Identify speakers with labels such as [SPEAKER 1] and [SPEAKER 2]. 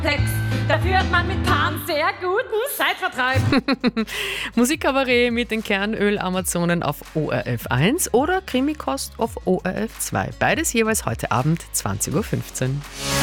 [SPEAKER 1] Da führt man mit Pan sehr guten Zeitvertreib.
[SPEAKER 2] Musikkabarett mit den Kernöl-Amazonen auf ORF 1 oder Krimikost auf ORF 2. Beides jeweils heute Abend 20.15 Uhr.